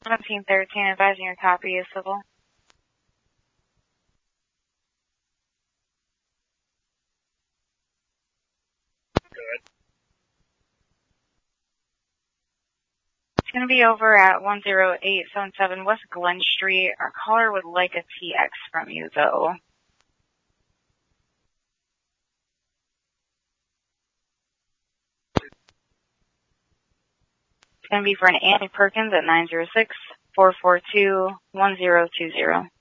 1713, advising your copy is civil. It's going to be over at 10877 West Glen Street. Our caller would like a TX from you, though. It's going to be for an Annie Perkins at 906-442-1020.